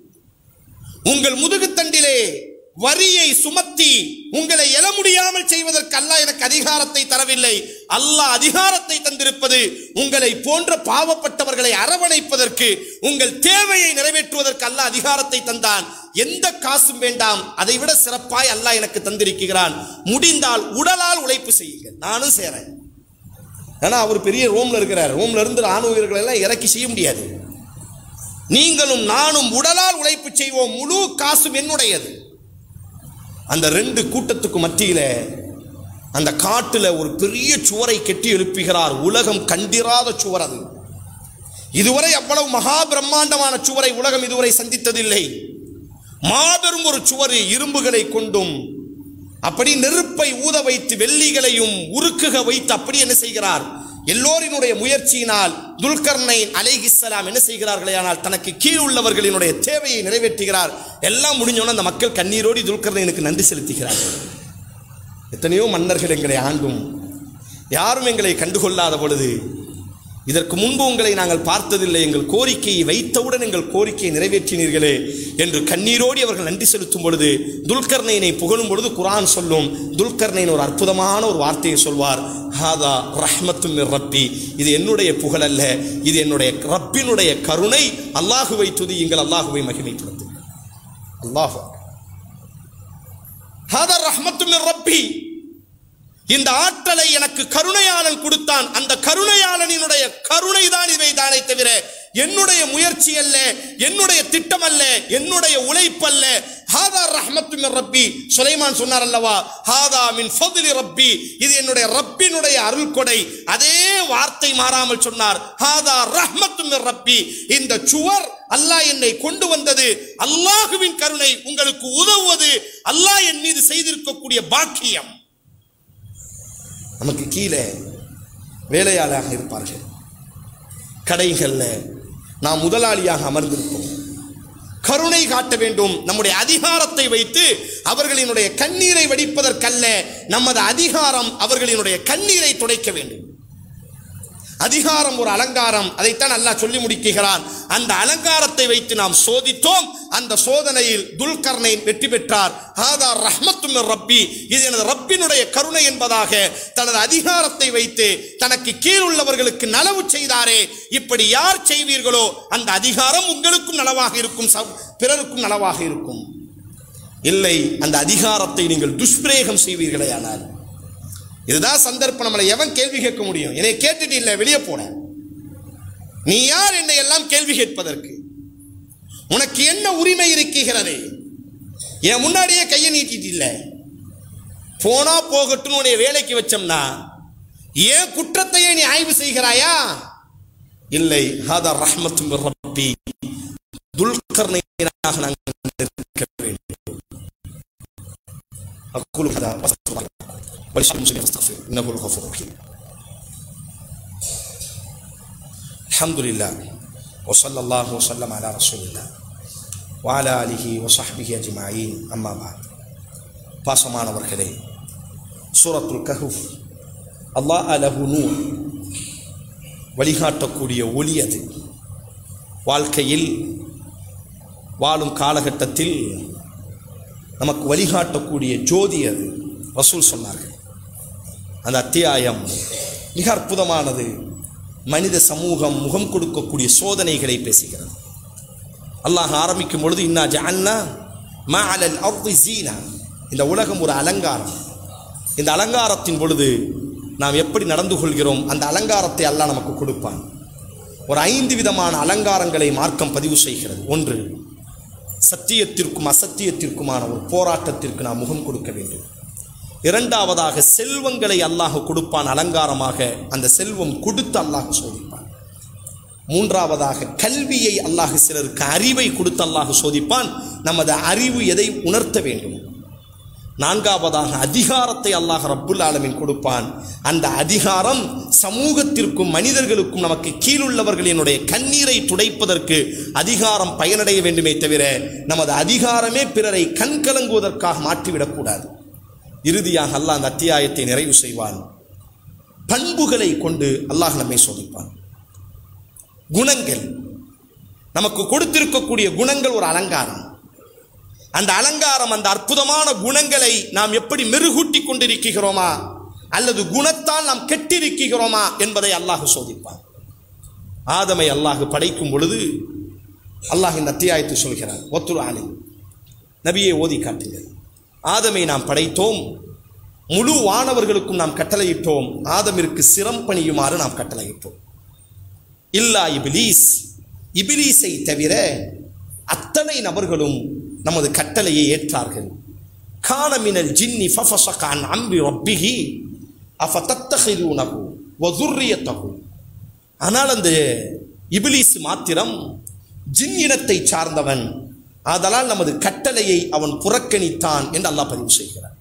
உங்கள் முதுகுத்தண்டிலே வரியை சுமத்தி உங்களை எழ முடியாமல் செய்வதற்கு அல்லாஹ் எனக்கு அதிகாரத்தை தரவில்லை. அல்லாஹ் அதிகாரத்தை தந்திருப்பது உங்களை போன்ற பாவப்பட்டவர்களை அரவணைப்பதற்கு, உங்கள் தேவையை நிறைவேற்றுவதற்கு அல்லாஹ் அதிகாரத்தை தந்தான். எந்த காசும் வேண்டாம், அதை விட சிறப்பாய் அல்லாஹ் எனக்கு தந்திருக்கிறான். முடிந்தால் உடலால் உழைப்பு செய்யுங்கள், நானும் சேரேன். ஏன்னா அவர் பெரிய ரோம்ல இருக்கிறார், ரோம்ல இருந்து ராணுவ வீரர்கள் எல்லாம் இறக்கி செய்ய முடியாது. நீங்களும் நானும் உடலால் உழைப்பு செய்வோம், முழு காசும் என்னுடையது. அந்த ரெண்டு கூட்டத்துக்கு மத்தியில அந்த காட்டுல ஒரு பெரிய சுவரை கட்டி எழுப்புகிறார். உலகம் கண்டிராத சுவர் அது. இதுவரை அவ்வளவு மகா பிரம்மாண்டமான சுவரை உலகம் இதுவரை சந்தித்ததில்லை. மாபெரும் ஒரு சுவர், இரும்புகளை கொண்டும் அப்படி நெருப்பை ஊத வைத்து வெள்ளிகளையும் உருக்குக வைத்து அப்படி என்ன செய்கிறார், எல்லோரினுடைய முயற்சியினால் துல்கர்னைன் அலைஹிஸ்ஸலாம் என்ன செய்கிறார்களே, ஆனால் தனக்கு கீழ் உள்ளவர்களினுடைய தேவையை நிறைவேற்றுகிறார். எல்லாம் முடிஞ்சோன்னா அந்த மக்கள் கண்ணீரோடி துல்கர்னைனுக்கு நன்றி செலுத்துகிறார்கள். எத்தனையோ மன்னர்கள் எங்களை ஆண்டும் யாரும் எங்களை கண்டுகொள்ளாத பொழுது, இதற்கு முன்பு உங்களை நாங்கள் பார்த்ததில்லை, எங்கள் கோரிக்கையை வைத்தவுடன் எங்கள் கோரிக்கையை நிறைவேற்றினீர்களே என்று கண்ணீரோடி அவர்கள் நன்றி செலுத்தும் பொழுது, துல்கர்னைனை புகழும் பொழுது குர்ஆன் சொல்லும், துல்கர்னைன் ஒரு அற்புதமான ஒரு வார்த்தையை சொல்வார், ஹாதா ரஹ்மத்தும் மிர் ரப்பி, இது என்னுடைய புகழ் அல்ல, இது என்னுடைய ரப்பினுடைய கருணை. அல்லாஹுவை துதியுங்கள், அல்லாஹுவை மகிமைப்படுத்துங்கள். அல்லாஹ் ஹாதா ரஹ்மத்தும் மிர் ரப்பி, இந்த ஆற்றலை எனக்கு கருணையாளன் கொடுத்தான், அந்த கருணையாளனினுடைய கருணை தான் இவை தானே தவிர என்னுடைய முயற்சி அல்ல, என்னுடைய திட்டம் அல்ல, என்னுடைய உழைப்பு அல்ல. ஹாதா ரஹ்மத்து மின் ரப்பி, சுலைமான் சொன்னார் அல்லவா, ஹாதா மின் ஃபத்லி ரப்பி, இது என்னுடைய ரப்பினுடைய அருள் கொடை. அதே வார்த்தை மாறாமல் சொன்னார், ஹாதா ரஹ்மத்து மின் ரப்பி, இந்த சுவர் அல்லாஹ் என்னை கொண்டு வந்தது, அல்லாஹுவின் கருணை, உங்களுக்கு உதவுவது அல்லாஹ் என் மீது செய்திருக்கக்கூடிய பாக்கியம். நமக்கு கீழே வேலையாளாக இருப்பார்கள், கடைகளில் நாம் முதலாளியாக அமர்ந்திருப்போம். கருணை காட்ட வேண்டும். நம்முடைய அதிகாரத்தை வைத்து அவர்களினுடைய கண்ணீரை வடிப்பதற்கல்ல, நமது அதிகாரம் அவர்களினுடைய கண்ணீரை துடைக்க வேண்டும். அதிகாரம் ஒரு அலங்காரம், அதைத்தான் அல்லாஹ் சொல்லி முடிக்கிறான். அந்த அலங்காரத்தை வைத்து நாம் சோதித்தோம். அந்த சோதனையில் துல்கர்னைன் வெற்றி பெற்றார். ஹாதா ரஹ்மத்து மிர் ரப்பி, இது எனது ரப்பினுடைய கருணை என்பதாக தனது அதிகாரத்தை வைத்து தனக்கு கீழ் உள்ளவர்களுக்கு நலவு செய்தாரே. இப்படி யார் செய்வீர்களோ அந்த அதிகாரம் உங்களுக்கும் நலவாக இருக்கும், பிறருக்கும் நலவாக இருக்கும். இல்லை, அந்த அதிகாரத்தை நீங்கள் துஷ்பிரயோகம் செய்வீர்களே ஆனால், இதுதான் சந்தர்ப்பம். நம்மளை எவன் கேள்வி கேட்க முடியும்? என்னை கேட்டுட்டு இல்லை, வெளியே போன, நீ யார் என்னை எல்லாம் கேள்வி கேட்பதற்கு? உனக்கு என்ன உரிமை இருக்கிறது? என் முன்னாடியே கையை நீட்டிட்டு இல்லை, போனா போகட்டும் உன்னை வேலைக்கு வச்சோம்னா ஏன் குற்றத்தையே நீ ஆய்வு செய்கிறாயா? இல்லை, ஹாதா ரஹ்மத்தும் மிர் ரப்பி, துல்கர்னைனாக நாங்கள் இருக்க வேண்டும். அக்குலு ஹதா வஸ்தக்ஃபிருல்லாஹ் வலில் முஸ்லிம் வஸ்தக்ஃபிர் இன்னஹுல் கஃபூர் ரஹீம். அல்ஹம்துலில்லாஹ் வஸல்லல்லாஹு வஸல்லம் அலா ரசூலில்லாஹ் வஅலா ஆலிஹி வஸஹ்பிஹி அஜ்மஈன். அம்மா பஅத். பாசமானவர்களே, சூரத்துல் கஹ்ஃப் அல்லாஹ் லஹு நூர், வழிகாட்டக்கூடிய ஒளி. அது வாழ்க்கையில் வாழும் காலகட்டத்தில் நமக்கு வழிகாட்டக்கூடிய ஜோதி. அது ரசூல் சொன்னார்கள். அந்த அத்தியாயம் மிக அற்புதமானது. மனித சமூகம் முகம் கொடுக்கக்கூடிய சோதனைகளை பேசுகிறது. அல்லாஹ் ஆரம்பிக்கும் பொழுது இன்னா ஜஅல்னா மா அலல் அர்தி ஸீனா, இந்த உலகம் ஒரு அலங்காரம். இந்த அலங்காரத்தின் பொழுது நாம் எப்படி நடந்து கொள்கிறோம், அந்த அலங்காரத்தை அல்லாஹ் நமக்கு கொடுப்பான். ஒரு ஐந்து விதமான அலங்காரங்களை மார்க்கம் பதிவு செய்கிறது. ஒன்று, சத்தியத்திற்கும் அசத்தியத்திற்குமான ஒரு போராட்டத்திற்கு நாம் முகம் கொடுக்க வேண்டும். இரண்டாவதாக, செல்வங்களை அல்லாஹ் கொடுப்பான் அலங்காரமாக, அந்த செல்வம் கொடுத்து அல்லாஹ் சோதிப்பான். மூன்றாவதாக, கல்வியை அல்லாஹ் சிலருக்கு அறிவை கொடுத்து அல்லாஹ் சோதிப்பான். நமது அறிவு எதை உணர்த்த வேண்டும். நான்காவதாக, அதிகாரத்தை அல்லாஹ் ரப்புல் ஆலமீன் கொடுப்பான். அந்த அதிகாரம் சமூகத்திற்கும் மனிதர்களுக்கும் நமக்கு கீழுள்ளவர்களினுடைய கண்ணீரை துடைப்பதற்கு அதிகாரம் பயனடைய வேண்டுமே தவிர நமது அதிகாரமே பிறரை கண்கலங்குவதற்காக மாற்றிவிடக்கூடாது. இறுதியாக அல்லாஹ் அந்த அத்தியாயத்தை நிறைவு செய்வான். பண்புகளை கொண்டு அல்லாஹ் நம்மை சோதிப்பான். குணங்கள், நமக்கு கொடுத்திருக்கக்கூடிய குணங்கள் ஒரு அலங்காரம். அந்த அலங்காரம், அந்த அற்புதமான குணங்களை நாம் எப்படி மெருகூட்டி கொண்டிருக்கிறோமா அல்லது குணத்தால் நாம் கெட்டிருக்கிறோமா என்பதை அல்லாஹ் சோதிப்பான். ஆதமை அல்லாஹ் படைக்கும் பொழுது அல்லாஹ் இந்த அத்தியாயத்தை சொல்கிறார். ஒத்துரு ஆலை நபியை ஓதி காட்டுங்கள். ஆதமை நாம் படைத்தோம், முழு வானவர்களுக்கும் நாம் கட்டளையிட்டோம், ஆதமிற்கு சிரம் பணியுமாறு நாம் கட்டளையிட்டோம். இல்லா இபிலீஸ், இபிலீஸை தவிர அத்தனை நபர்களும் நமது கட்டளையை ஏற்றார்கள். கான மினல் ஜின்னி ஃபஃபஸக அன் அம்ரி ரப்பிஹி அஃபதத்தஹிதுனஹு வ ذُرِّيَّتَهُ. ஆனால் அந்த இபிலீஸ் மாத்திரம் ஜின் இனத்தை சார்ந்தவன், ஆதலால் நமது கட்டளையை அவன் புறக்கணித்தான் என்று அல்லாஹ் பதிவு செய்கிறார்.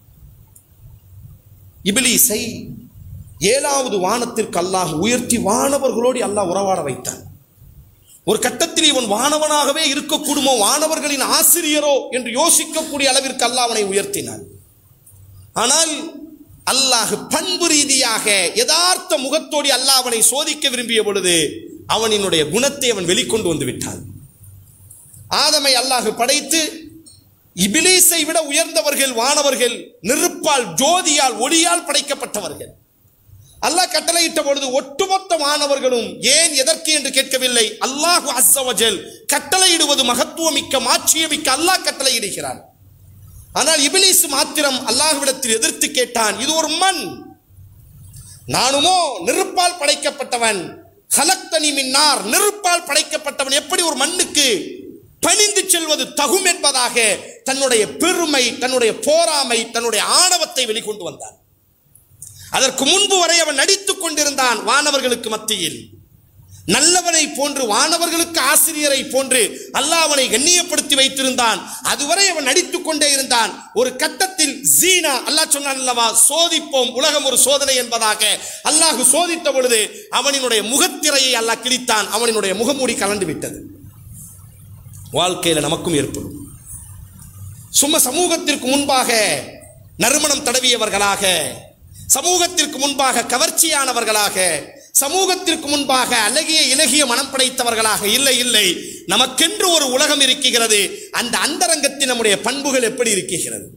இபிலீஸை ஏழாவது வானத்திற்கு அல்லாஹ் உயர்த்தி வானவர்களோடு அல்லாஹ் உறவாட வைத்தான். ஒரு கட்டத்தில் இவன் வானவனாகவே இருக்கக்கூடுமோ, வானவர்களின் ஆசிரியரோ என்று யோசிக்கக்கூடிய அளவிற்கு அல்லாஹ் அவனை உயர்த்தினான். ஆனால் அல்லாஹ் பண்பு ரீதியாக யதார்த்த முகத்தோடு அல்லாஹ் அவனை சோதிக்க விரும்பிய பொழுது அவனினுடைய குணத்தை அவன் வெளிக்கொண்டு வந்து விட்டான். ஆதமை அல்லாஹ் படைத்து இபிலீஸை விட உயர்ந்தவர்கள் வானவர்கள், நெருப்பால் ஜோதியால் ஒளியால் படைக்கப்பட்டவர்கள். அல்லாஹ் கட்டளையிட்ட பொழுது ஒட்டுமொத்த மாணவர்களும் ஏன் எதற்கு என்று கேட்கவில்லை. அல்லாஹு அஸ்ஸ வஜல் கட்டளையிடுவது மகத்துவமிக்க மாட்சியமிக்க அல்லாஹ் கட்டளையிடுகிறான். ஆனால் இபிலீஸ் மாத்திரம் அல்லாஹ்விடத்தில் எதிர்த்து கேட்டான், இது ஒரு மண், நானுமோ நெருப்பால் படைக்கப்பட்டவன், ஹலக்தனி மின் நார், நெருப்பால் படைக்கப்பட்டவன், எப்படி ஒரு மண்ணுக்கு பணிந்து செல்வது தகும் என்பதாக தன்னுடைய பெருமை, தன்னுடைய போராமை, தன்னுடைய ஆணவத்தை வெளிக்கொண்டு வந்தான். அதற்கு முன்பு வரை அவன் நடித்துக் கொண்டிருந்தான் வானவர்களுக்கு மத்தியில். நல்லவனை போன்று, வானவர்களுக்கு ஆசிரியரை போன்று அல்லாஹ் அவனை கண்ணியப்படுத்தி வைத்திருந்தான். அதுவரை அவன் நடித்துக் கொண்டே இருந்தான். ஒரு கட்டத்தில் ஜீனா, அல்லாஹ் சொன்னான் அல்லவா, சோதிப்போம், உலகம் ஒரு சோதனை என்பதாக. அல்லாஹ் சோதித்த பொழுது அவனினுடைய முகத்திரையை அல்லாஹ் கிழித்தான். அவனினுடைய முகமூடி கலண்டு விட்டது. வாழ்க்கையில நமக்கும் ஏற்படும். சும்மா சமூகத்திற்கு முன்பாக நறுமணம் தடவியவர்களாக, சமூகத்திற்கு முன்பாக கவர்ச்சியானவர்களாக, சமூகத்திற்கு முன்பாக அழகிய இலகிய மனம் படைத்தவர்களாக இல்லை இல்லை. நமக்கென்று ஒரு உலகம் இருக்கிறது. அந்த அந்தரங்கத்தில் நம்முடைய பண்புகள் எப்படி இருக்கிறது?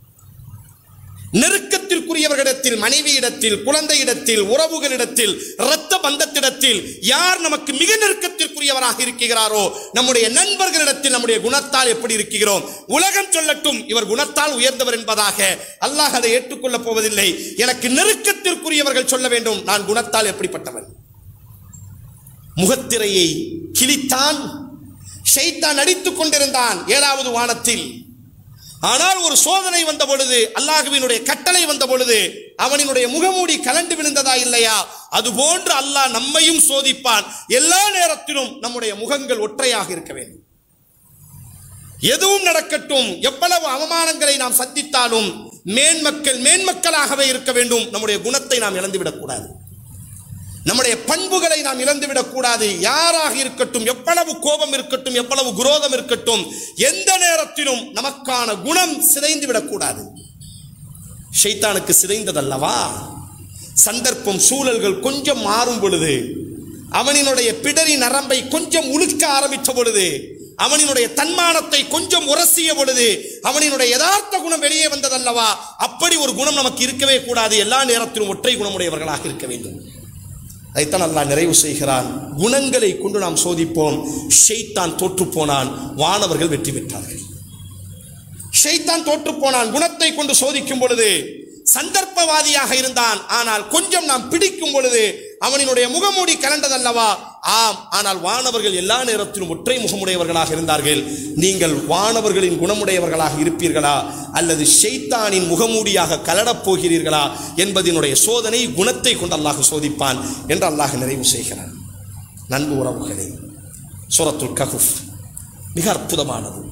நெருக்கத்திற்குரியவர்களிடத்தில், மனைவியிடத்தில், குழந்தையிடத்தில், உறவுகளிடத்தில், இரத்த பந்தத்திடத்தில் யார் நமக்கு மிக நெருக்கத்திற்குரியவராக இருக்கிறாரோ, நம்முடைய நண்பர்களிடத்தில் நம்முடைய குணத்தால் எப்படி இருக்கிறோம்? உலகம் சொல்லட்டும் இவர் குணத்தால் உயர்ந்தவர் என்பதாக, அல்லாஹ் அதை ஏற்றுக்கொள்ளப் போவதில்லை. எனக்கு நெருக்கத்திற்குரியவர்கள் சொல்ல வேண்டும், நான் குணத்தால் எப்படிப்பட்டவன். முகத்திரையை கிழித்தான். ஷைத்தான் நடித்துக் கொண்டிருந்தான் ஏழாவது வானத்தில். ஆனால் ஒரு சோதனை வந்த பொழுது, அல்லாஹ்வினுடைய கட்டளை வந்த பொழுது அவனினுடைய முகமூடி கலண்டு விழுந்ததா இல்லையா? அதுபோன்று அல்லாஹ் நம்மையும் சோதிப்பான். எல்லா நேரத்திலும் நம்முடைய முகங்கள் ஒற்றையாக இருக்க வேண்டும். எதுவும் நடக்கட்டும், எவ்வளவு அவமானங்களை நாம் சந்தித்தாலும் மேன்மக்கள் மேன்மக்களாகவே இருக்க வேண்டும். நம்முடைய குணத்தை நாம் இழந்துவிடக்கூடாது, நம்முடைய பண்புகளை நாம் இழந்துவிடக் கூடாது. யாராக இருக்கட்டும், எவ்வளவு கோபம் இருக்கட்டும், எவ்வளவு குரோதம் இருக்கட்டும், எந்த நேரத்திலும் நமக்கான குணம் சிதைந்து விடக்கூடாது. ஷைத்தானுக்கு சிதைந்ததல்லவா? சந்தர்ப்பம் சூழல்கள் கொஞ்சம் மாறும் பொழுது, அவனினுடைய பிடரி நரம்பை கொஞ்சம் உழுக்க ஆரம்பித்த பொழுது, அவனினுடைய தன்மானத்தை கொஞ்சம் உரசிய பொழுது அவனினுடைய யதார்த்த குணம் வெளியே வந்ததல்லவா? அப்படி ஒரு குணம் நமக்கு இருக்கவே கூடாது. எல்லா நேரத்திலும் ஒற்றை குணமுடையவர்களாக இருக்க வேண்டும். அதைத்தான் அல்லாஹ் நிறைவு செய்கிறான். குணங்களை கொண்டு நாம் சோதிப்போம். ஷைத்தான் தோற்று போனான், வானவர்கள் வெற்றி பெற்றார்கள். ஷைத்தான் தோற்று போனான். குணத்தை கொண்டு சோதிக்கும் பொழுது சந்தர்ப்பவாதியாக இருந்தான். ஆனால் கொஞ்சம் நாம் பிடிக்கும் பொழுது அவனினுடைய முகமூடி கலண்டதல்லவா? ஆம். ஆனால் வானவர்கள் எல்லா நேரத்திலும் ஒற்றை முகமுடையவர்களாக இருந்தார்கள். நீங்கள் வானவர்களின் குணமுடையவர்களாக இருப்பீர்களா அல்லது ஷைத்தானின் முகமூடியாக கலடப் போகிறீர்களா என்பதனுடைய சோதனை குணத்தை கொண்டு அல்லாஹ் சோதிப்பான் என்று அல்லாஹ் நிறைவு செய்கிறான். நண்பு உறவுகளே, சூரத்துல் கஹ்ஃப் மிக அற்புதமானது.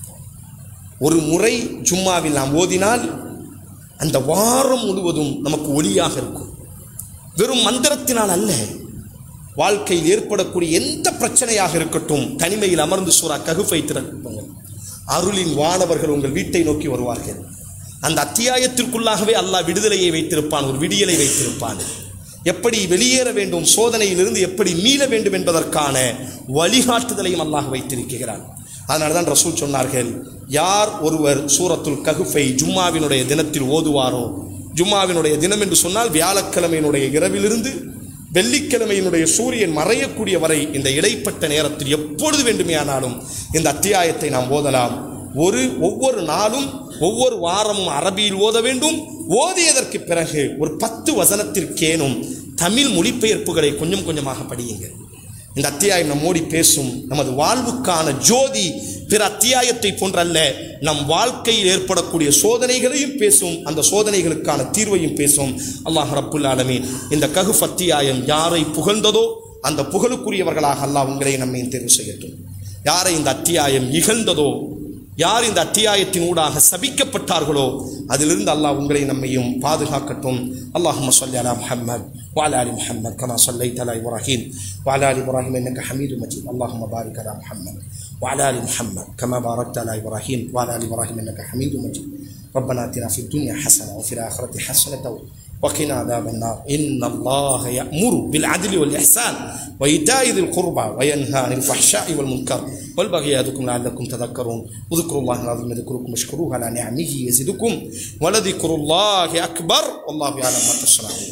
ஒரு முறை ஜும்மாவில் நாம் ஓதினால் அந்த வாரம் முழுவதும் நமக்கு ஒளியாக இருக்கும். வெறும் மந்திரத்தினால் அல்ல, வாழ்க்கையில் ஏற்படக்கூடிய எந்த பிரச்சனையாக இருக்கட்டும், தனிமையில் அமர்ந்து சூரா கஹ்ஃபை திறக்குங்கள். அருளின் வானவர்கள் உங்கள் வீட்டை நோக்கி வருவார்கள். அந்த அத்தியாயத்திற்குள்ளாகவே அல்லாஹ் விடுதலையை வைத்திருப்பான், ஒரு விடியலை வைத்திருப்பான். எப்படி வெளியேற வேண்டும், சோதனையிலிருந்து எப்படி மீள வேண்டும் என்பதற்கான வழிகாட்டுதலையும் அல்லாஹ் வைத்திருக்கிறான். அதனால தான் ரசூல் சொன்னார்கள், யார் ஒருவர் சூரத்துல் கஹ்ஃபை ஜும்மாவினுடைய தினத்தில் ஓதுவாரோ, ஜும்மாவினுடைய தினம் என்று சொன்னால் வியாழக்கிழமையினுடைய இரவிலிருந்து வெள்ளிக்கிழமையினுடைய சூரியன் மறையக்கூடிய வரை இந்த இடைப்பட்ட நேரத்தில் எப்பொழுது வேண்டுமையானாலும் இந்த அத்தியாயத்தை நாம் ஓதலாம். ஒரு ஒவ்வொரு நாளும் ஒவ்வொரு வாரமும் அரபியில் ஓத வேண்டும். ஓதியதற்கு பிறகு ஒரு பத்து வசனத்திற்கேனும் தமிழ் மொழிபெயர்ப்புகளை கொஞ்சம் கொஞ்சமாக படியுங்கள். இந்த அத்தியாயம் நம்மோடி பேசும். நமது வாழ்வுக்கான ஜோதி பிற அத்தியாயத்தை போன்றல்ல, நம் வாழ்க்கையில் ஏற்படக்கூடிய சோதனைகளையும் பேசும், அந்த சோதனைகளுக்கான தீர்வையும் பேசும். அல்லாஹ் ரப்புல் ஆலமீன் இந்த கஹ்ஃப் அத்தியாயம் யாரை புகழ்ந்ததோ அந்த புகழுக்குரியவர்களாக அல்லாஹ் உங்களை நம்மை தேர்வு செய்யட்டும். யாரை இந்த அத்தியாயம் இகழ்ந்ததோ, யார் இந்த அத்தியாயத்தின் ஊடாக சபிக்கப்பட்டார்களோ அதிலிருந்து அல்லாஹ் உங்களை நம்மையும் பாதுகாக்கட்டும். அல்லாஹும்ம ஸல்லி அலா முஹம்மத் وعلى آل محمد كما صليت على إبراهيم وعلى آل إبراهيم إنك حميد مجيد. اللهم بارك على محمد وعلى آل محمد كما باركت على إبراهيم وعلى آل إبراهيم إنك حميد مجيد. ربنا آتنا في الدنيا حسنة وفي الآخرة حسنة وقنا عذاب النار. إن الله يأمر بالعدل والإحسان وإيتاء ذي القربى وينهى عن الفحشاء والمنكر والبغي يعظكم لعلكم تذكرون. اذكروا الله العظيم يذكركم واشكروه على نعمه يزدكم ولذكر الله أكبر والله يعلم ما تصنعون.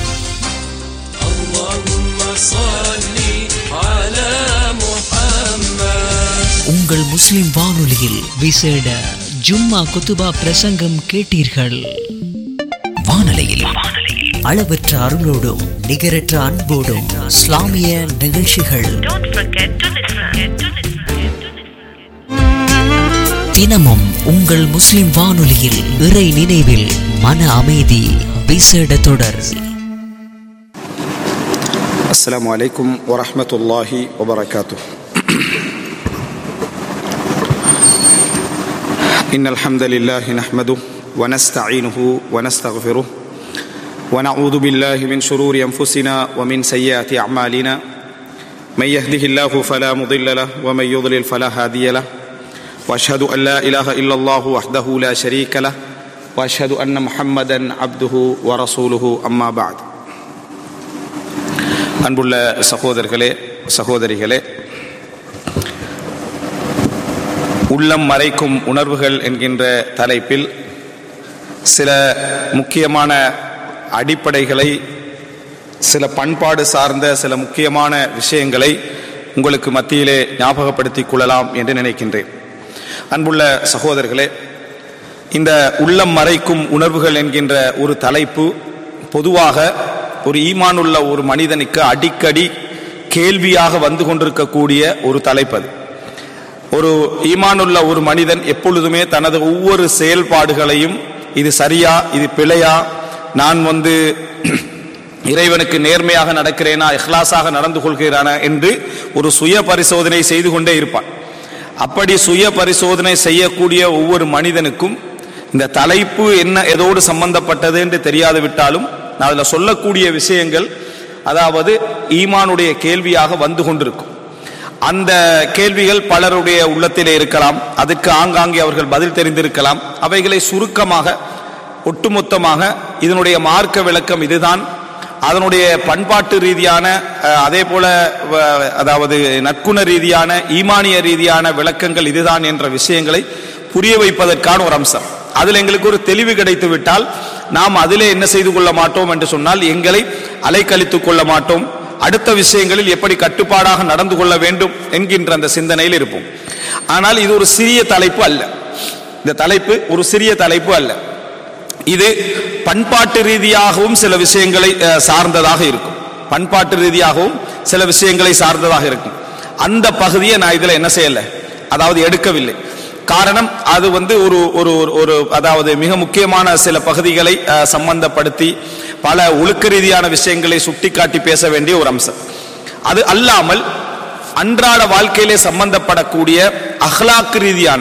اللهم صل على محمد. உங்கள் முஸ்லிம் வானொலியில் விசேட ஜும்மா குத்துபா பிரசங்கம் கேட்டீர்கள். வானொலியில் அளவற்ற அருளோடும் நிகரற்ற அன்போடும் இஸ்லாமிய நிகழ்ச்சிகள் தினமும் உங்கள் முஸ்லிம் வானொலியில் இறை நினைவில் மன அமைதி விசேட தொடர். السلام عليكم ورحمة الله وبركاته. إن الحمد لله نحمده ونستعينه ونستغفره ونعوذ بالله من شرور أنفسنا ومن سيئات أعمالنا. من يهده الله فلا مضل له ومن يضلل فلا هادي له. وأشهد أن لا إله إلا الله وحده لا شريك له وأشهد أن محمدا عبده ورسوله. أما بعد. அன்புள்ள சகோதரர்களே, சகோதரிகளே, உள்ளம் மறைக்கும் உணர்வுகள் என்கின்ற தலைப்பில் சில முக்கியமான அடிப்படைகளை, சில பண்பாடு சார்ந்த சில முக்கியமான விஷயங்களை உங்களுக்கு மத்தியிலே ஞாபகப்படுத்திக் கொள்ளலாம் என்று நினைக்கின்றேன். அன்புள்ள சகோதரர்களே, இந்த உள்ளம் மறைக்கும் உணர்வுகள் என்கின்ற ஒரு தலைப்பு பொதுவாக ஒரு ஈமானுள்ள ஒரு மனிதனுக்கு அடிக்கடி கேள்வியாக வந்து கொண்டிருக்கக்கூடிய ஒரு தலைப்பது. ஒரு ஈமானுள்ள ஒரு மனிதன் எப்பொழுதுமே தனது ஒவ்வொரு செயல்பாடுகளையும் இது சரியா, இது பிழையா, நான் வந்து இறைவனுக்கு நேர்மையாக நடக்கிறேனா, இஹ்லாஸாக நடந்து கொள்கிறானா என்று ஒரு சுய பரிசோதனை செய்து கொண்டே இருப்பான். அப்படி சுய பரிசோதனை செய்யக்கூடிய ஒவ்வொரு மனிதனுக்கும் இந்த தலைப்பு என்ன எதோடு சம்பந்தப்பட்டது என்று தெரியாது விட்டாலும் நான் அதில் சொல்லக்கூடிய விஷயங்கள் அதாவது ஈமானுடைய கேள்வியாக வந்து கொண்டிருக்கும். அந்த கேள்விகள் பலருடைய உள்ளத்திலே இருக்கலாம், அதுக்கு ஆங்காங்கே அவர்கள் பதில் தெரிந்திருக்கலாம். அவைகளை சுருக்கமாக ஒட்டுமொத்தமாக இதனுடைய மார்க்க விளக்கம் இதுதான், அதனுடைய பண்பாட்டு ரீதியான அதே போல அதாவது நற்குண ரீதியான ஈமானிய ரீதியான விளக்கங்கள் இதுதான் என்ற விஷயங்களை புரிய வைப்பதற்கான ஒரு அம்சம். அதில் எங்களுக்கு ஒரு தெளிவு கிடைத்து விட்டால் நாம் அதிலே என்ன செய்து கொள்ள மாட்டோம் என்று சொன்னால் எங்களை அலைக்கழித்துக் கொள்ள மாட்டோம். அடுத்த விஷயங்களில் எப்படி கட்டுப்பாடாக நடந்து கொள்ள வேண்டும் என்கின்ற அந்த சிந்தனையில் இருப்போம். ஆனால் இது ஒரு சிறிய தலைப்பு அல்ல. இந்த தலைப்பு ஒரு சிறிய தலைப்பு அல்ல. இது பண்பாட்டு ரீதியாகவும் சில விஷயங்களை சார்ந்ததாக இருக்கும். பண்பாட்டு ரீதியாகவும் சில விஷயங்களை சார்ந்ததாக இருக்கும். அந்த பகுதியை நான் இதில் என்ன செய்யல, அதாவது எடுக்கவில்லை. காரணம் அது வந்து ஒரு ஒரு ஒரு அதாவது மிக முக்கியமான சில பகுதிகளை சம்பந்தப்படுத்தி பல ஒழுக்க ரீதியான விஷயங்களை சுட்டிக்காட்டி பேச வேண்டிய ஒரு அம்சம். அது அல்லாமல் அன்றாட வாழ்க்கையிலே சம்பந்தப்படக்கூடிய அஹ்லாக் ரீதியான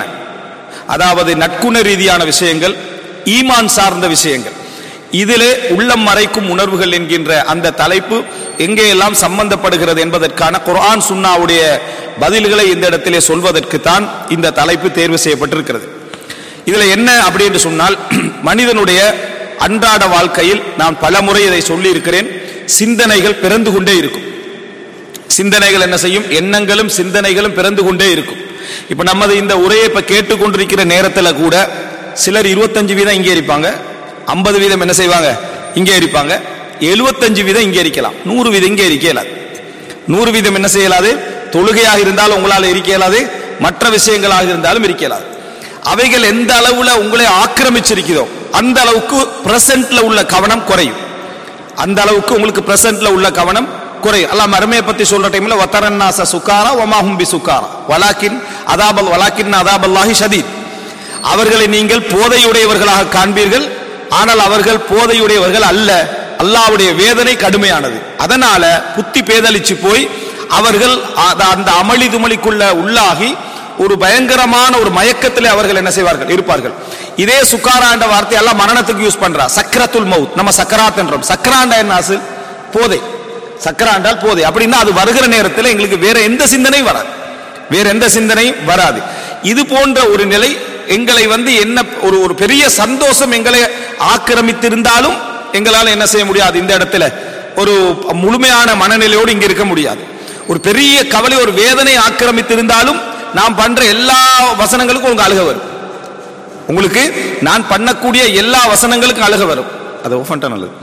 அதாவது நற்குண ரீதியான விஷயங்கள், ஈமான் சார்ந்த விஷயங்கள், இதிலே உள்ளம் மறைக்கும் உணர்வுகள் என்கின்ற அந்த தலைப்பு எங்கே எல்லாம் சம்பந்தப்படுகிறது என்பதற்கான குர்ஆன் சுன்னாவுடைய பதில்களை இந்த இடத்திலே சொல்வதற்கு தான் இந்த தலைப்பு தேர்வு செய்யப்பட்டிருக்கிறது. இதுல என்ன அப்படி என்று சொன்னால், மனிதனுடைய அன்றாட வாழ்க்கையில் நான் பல முறை இதை சொல்லி இருக்கிறேன், சிந்தனைகள் பிறந்து கொண்டே இருக்கும். சிந்தனைகள் என்ன செய்யும், எண்ணங்களும் சிந்தனைகளும் பிறந்து கொண்டே இருக்கும். இப்ப நமது இந்த உரையை இப்ப கேட்டுக்கொண்டிருக்கிற நேரத்தில் கூட சிலர் இருபத்தஞ்சு வீதம் இங்கே இருப்பாங்க, ஐம்பது வீதம் என்ன செய்வாங்க இங்கே இருப்பாங்க, எழுபத்தஞ்சு வீதம் இங்கே இருக்கலாம், நூறு வீதம் இங்கே இருக்க இயலாது. நூறு வீதம் என்ன செய்யலாது, தொழுகையாக இருந்தாலும் உங்களால் இருக்க இயலாது, மற்ற விஷயங்களாக இருந்தாலும் இருக்க இயலாது. அவைகள் எந்த அளவுல உங்களை ஆக்கிரமிச்சிருக்கிறதோ அந்த அளவுக்கு பிரசன்ட்ல உள்ள கவனம் குறையும். அந்த அளவுக்கு உங்களுக்கு பிரசன்ட்ல உள்ள கவனம் குறையும். அல்லாஹ் மறுமையை பத்தி சொல்ற டைம்ல வதரன்னாஸ சுகாரா வமாஹும் பி சுகாரா வலாக்கின் அதாபல் வலாக்கின் அதாபல்லாஹி ஷதீத். அவர்களை நீங்கள் போதையுடையவர்களாக காண்பீர்கள், ஆனால் அவர்கள் போதையுடையவர்கள் அல்ல, அல்லாஹ்வுடைய வேதனை கடுமையானது. அதனால புத்தி பேதலிச்சு போய் அவர்கள் அந்த அமளி துமளிக்குள்ள உள்ளாகி ஒரு பயங்கரமான ஒரு மயக்கத்திலே அவர்கள் என்ன செய்வார்கள் இருப்பார்கள். இதே சுக்காரா என்ற வார்த்தை எல்லாம் மரணத்துக்கு யூஸ் பண்றா, சக்கரத்துல் மவுத், நம்ம சக்கராத் என்றோம். சக்கராண்டா என்ன அசல், போதை. சக்கராண்டால் போதை. அப்படின்னா அது வருகிற நேரத்தில் எங்களுக்கு வேற எந்த சிந்தனையும் வராது, வேற எந்த சிந்தனையும் வராது. இது போன்ற ஒரு நிலை எங்களை வந்து என்ன ஒரு ஒரு பெரிய சந்தோஷம் எங்களை ஆக்கிரமித்திருந்தாலும் எங்களால் என்ன செய்ய முடியாது, இந்த இடத்துல ஒரு முழுமையான மனநிலையோடு இங்க இருக்க முடியாது. ஒரு பெரிய கவலை ஒரு வேதனை ஆக்கிரமித்திருந்தாலும் நாம் பண்ற எல்லா வசனங்களுக்கும் உங்களுக்கு அழுக வரும். உங்களுக்கு நான் பண்ணக்கூடிய எல்லா வசனங்களுக்கும் அழுக வரும். அது ஓஃபன்டா நல்லது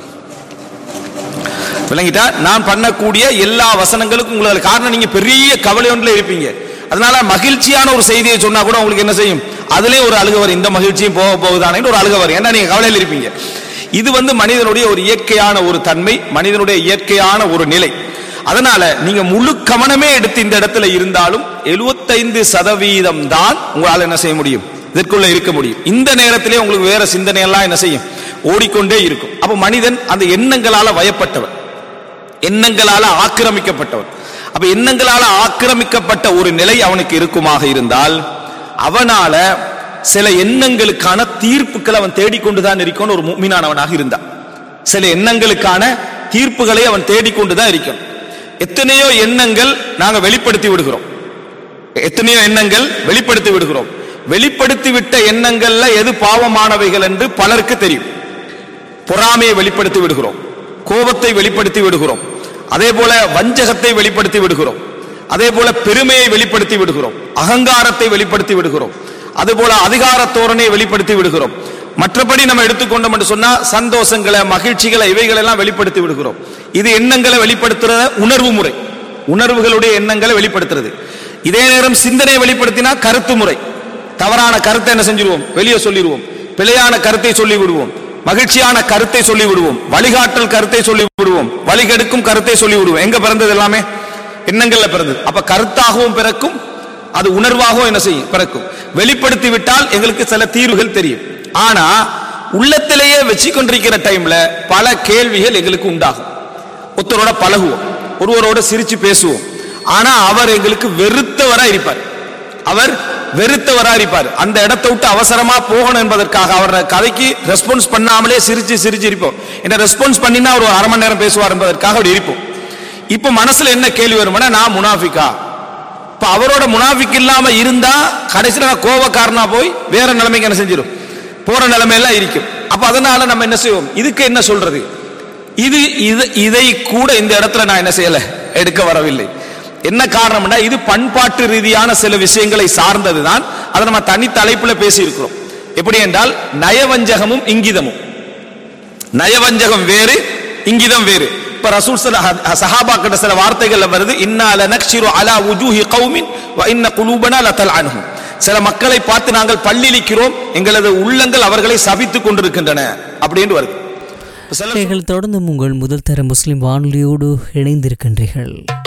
விளங்கிட்டா, நான் பண்ணக்கூடிய எல்லா வசனங்களுக்கும் உங்களுக்கு, காரணம் நீங்க பெரிய கவலை ஒன்றில் இருப்பீங்க. அதனால மகிழ்ச்சியான ஒரு செய்தியை சொன்னா கூட உங்களுக்கு என்ன செய்யும், அதுலயே ஒரு அழுக வரும், இந்த மகிழ்ச்சியும் போக போகுதானே ஒரு அழுக வரும், ஏன்னா நீங்க கவலையில் இருப்பீங்க. இது வந்து மனிதனுடைய ஒரு இயற்கையான ஒரு தன்மை, மனிதனுடைய இயற்கையான ஒரு நிலை. அதனால நீங்க முழு கவனமே எடுத்து இந்த இடத்துல இருந்தாலும் எழுபத்தைந்து சதவீதம் தான் உங்களால் என்ன செய்ய முடியும், இதற்குள்ள இருக்க முடியும். இந்த நேரத்திலே உங்களுக்கு வேற சிந்தனை எல்லாம் என்ன செய்யும், ஓடிக்கொண்டே இருக்கும். அப்ப மனிதன் அந்த எண்ணங்களால வயப்பட்டவன், எண்ணங்களால ஆக்கிரமிக்கப்பட்டவன். அப்ப எண்ணங்களால ஆக்கிரமிக்கப்பட்ட ஒரு நிலை அவனுக்கு இருக்குமாக இருந்தால் அவனால சில எண்ணங்களுக்கான தீர்ப்புகளை அவன் தேடிக்கொண்டுதான் இருக்கணும். ஒரு முஃமினானவனாக இருந்தான் சில எண்ணங்களுக்கான தீர்ப்புகளை அவன் தேடிக்கொண்டுதான் இருக்கணும். எத்தனையோ எண்ணங்கள் நாங்க வெளிப்படுத்தி விடுகிறோம், எத்தனையோ எண்ணங்கள் வெளிப்படுத்தி விடுகிறோம். வெளிப்படுத்தி விட்ட எண்ணங்கள்ல எது பாவமானவைகள் என்று பலருக்கு தெரியும். பொறாமையை வெளிப்படுத்தி விடுகிறோம், கோபத்தை வெளிப்படுத்தி விடுகிறோம், அதே போல வஞ்சகத்தை வெளிப்படுத்தி விடுகிறோம், அதே போல பெருமையை வெளிப்படுத்தி விடுகிறோம், அகங்காரத்தை வெளிப்படுத்தி விடுகிறோம், அதுபோல அதிகார தோரணையை வெளிப்படுத்தி விடுகிறோம். மற்றபடி நம்ம எடுத்துக்கொண்டோம் என்று சொன்னா சந்தோஷங்களை, மகிழ்ச்சிகளை, இவைகள் எல்லாம் வெளிப்படுத்தி விடுகிறோம். இது எண்ணங்களை வெளிப்படுத்துற உணர்வு முறை, உணர்வுகளுடைய எண்ணங்களை வெளிப்படுத்துறது. இதே நேரம் சிந்தனையை வெளிப்படுத்தினா கருத்து முறை, தவறான கருத்தை என்ன செஞ்சிருவோம், வெளியே சொல்லிடுவோம், பிழையான கருத்தை சொல்லி விடுவோம், மகிழ்ச்சியான கருத்தை சொல்லி விடுவோம், வழிகாட்டல் கருத்தை சொல்லி விடுவோம், வழிகெடுக்கும் கருத்தை சொல்லி விடுவோம். எங்க பிறந்தது, எல்லாமே எண்ணங்கள்ல பிறந்தது. அப்ப கருத்தாகவும் பிறக்கும், அது உணர்வாகவும் என்ன செய்யும், பிறக்கும். வெளிப்படுத்தி விட்டால் எங்களுக்கு சில தீர்வுகள் தெரியும். ஆனா உள்ளத்திலேயே வச்சு கொண்டிருக்கிற டைம்ல பல கேள்விகள் எங்களுக்கு உண்டாகும். ஒருத்தரோட பழகுவோம், ஒருவரோட சிரிச்சு பேசுவோம், ஆனா அவர் எங்களுக்கு வெறுத்தவரா இருப்பார். அவர் வெறுத்தவரா இருப்பார். அந்த இடத்தை விட்டு அவசரமா போகணும் என்பதற்காக அவரோட கதைக்கு ரெஸ்பான்ஸ் பண்ணாமலே சிரிச்சு சிரிச்சு இருப்போம். என்ன ரெஸ்பான்ஸ் பண்ணினா ஒரு அரை மணி நேரம் பேசுவார் என்பதற்காக அப்படி இருப்போம். இப்ப மனசுல என்ன கேள்வி வரும்னா, நான் முனாஃபிகா? இப்ப அவரோட முனாஃபிக் இல்லாம இருந்தா கடைசியில நான் கோபக்காரனா போய் வேற நிலைமைக்கு என்ன செஞ்சிடும், போற நிலைமையெல்லாம் இருக்கும். அப்ப அதனால நம்ம என்ன செய்வோம், இதுக்கு என்ன சொல்றது, இது இதை கூட இந்த இடத்துல நான் என்ன செய்யல, எடுக்க வரவில்லை. என்ன காரணம்னா, இது பண்பாட்டு ரீதியான சில விஷயங்களை சார்ந்ததுதான். அதை நம்ம தனி தலைப்புல பேசி இருக்கிறோம். எப்படி என்றால், நயவஞ்சகமும் இங்கிதமும். நயவஞ்சகம் வேறு, இங்கிதம் வேறு. இப்ப ரசூல் சஹாபா கிட்ட சில வார்த்தைகள்ல வருது, இன்னா லனக்ஷிரு அலா வுஜூஹி கௌமின் வ இன்ன குலூபனா லதல்அன்ஹும். சில மக்களை பார்த்து நாங்கள் பல்லிழிக்கிறோம், எங்களது உள்ளங்கள் அவர்களை சபித்துக் கொண்டிருக்கின்றன அப்படின்னு வருது. நீங்கள் தொடர்ந்து உங்கள் முதல் தர முஸ்லிம் வானொலியோடு இணைந்திருக்கின்றீர்கள்.